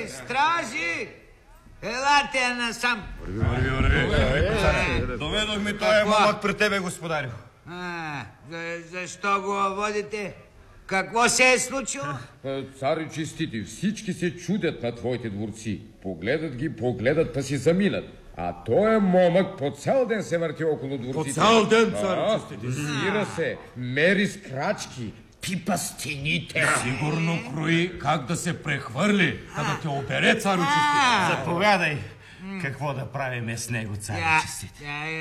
Стражи! Елате насам. Доведохме този момък при тебе, господарю. Защо го водите? Какво се е случило? Цари честити, всички се чудят на твоите дворци. Погледат, па си заминат. А той момък по цял ден се върти около дворците. По цял ден, цари честити. Взира се, мери с крачки, пипа стените. Сигурно крои как да се прехвърли, да те обере, цари честити. Заповядай. Какво да правиме с него, цари честити?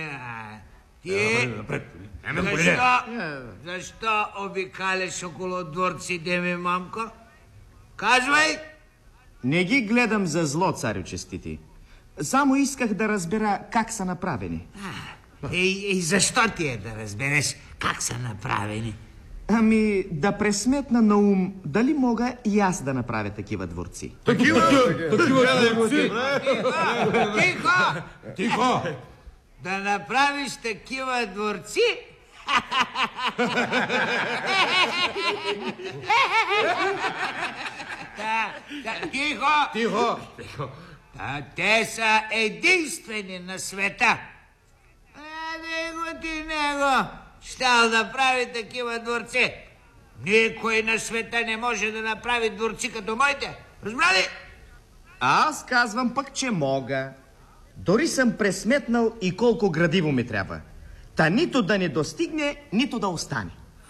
Защо обикаляш около дворците ми, мамко? Казвай! Не ги гледам за зло, царю честити. Само исках да разбера как са направени. И защо ти е да разбереш как са направени? Ами, да пресметна на ум, дали мога и аз да направя такива дворци. Такива дворци! Тихо! Да направиш такива дворци? Тихо! Те са единствени на света. Него щял да прави такива дворци. Никой на света не може да направи дворци като моите. Разбрали? Аз казвам пък, че мога. Дори съм пресметнал и колко градиво ми трябва. Та нито да не достигне, нито да остане.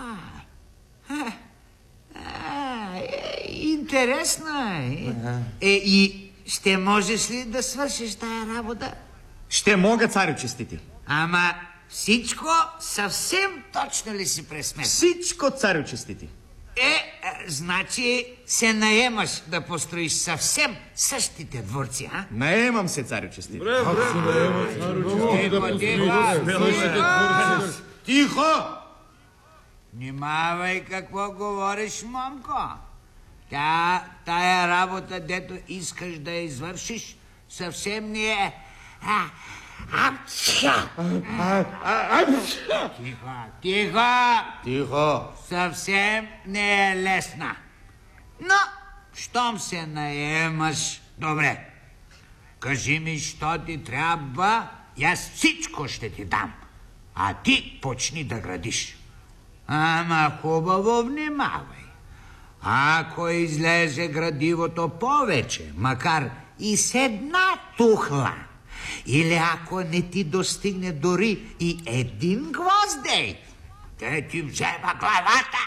Интересно е. И ще можеш ли да свършиш тая работа? Ще мога, царю честити. Ама всичко съвсем точно ли си пресметнал? Всичко, царю честити. Значи се наемаш да построиш съвсем същите дворци, а? Наемам се, царю честити. Тихо! Внимавай какво говориш, момко. Тая работа, дето искаш да извършиш, съвсем не е... Тихо! Съвсем не е лесна. Но, щом се наемаш, добре. Кажи ми, що ти трябва, и аз всичко ще ти дам. А ти почни да градиш. Ама хубаво внимавай. Ако излезе градивото повече, макар и с една тухла, или ако не ти достигне дори и един гвоздей, те ти взема главата.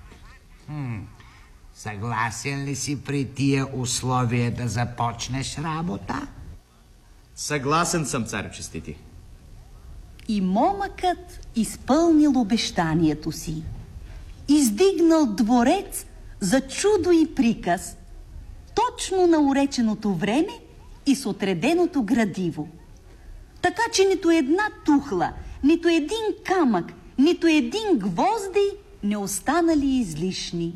Съгласен ли си при тия условия да започнеш работа? Съгласен съм, царю честити. И момъкът изпълнил обещанието си. Издигнал дворец за чудо и приказ, точно на уреченото време и с отреденото градиво. Така че нито една тухла, нито един камък, нито един гвоздей не останали излишни.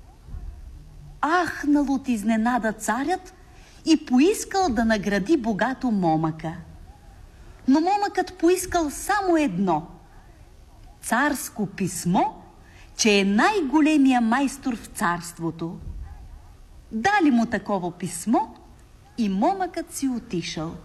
Ахнал от изненада царят и поискал да награди богато момъка. Но момъкът поискал само едно – царско писмо, че е най-големия майстор в царството. Дали му такова писмо и момъкът си отишъл.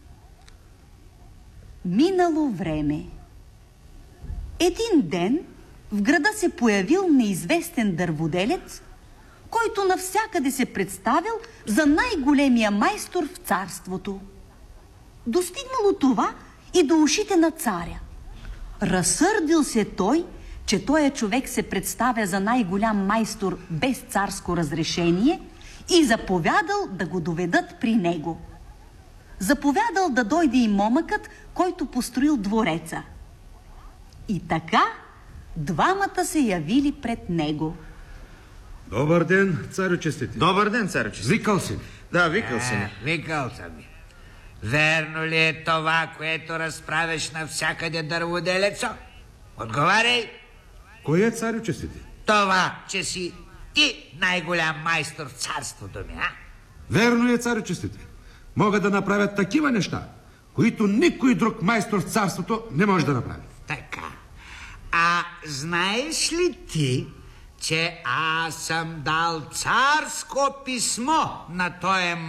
Минало време. Един ден в града се появил неизвестен дърводелец, който навсякъде се представил за най-големия майстор в царството. Достигнало това и до ушите на царя. Разсърдил се той, че този човек се представя за най-голям майстор без царско разрешение и заповядал да го доведат при него. Заповядал да дойде и момъкът, който построил двореца. И така двамата се явили пред него. Добър ден, царю честити. Добър ден, царю честити. Викал си? Да, викал съм. Викал съм. Верно ли е това, което разправяш навсякъде, дърводелецо? Отговаряй. Кой е, царю честити? Това, че си ти най-голям майстор в царството ми, а? Верно ли е, царю честити? Мога да направят такива неща, които никой друг майстор в царството не може да направи. Така. А знаеш ли ти, че аз съм дал царско писмо на този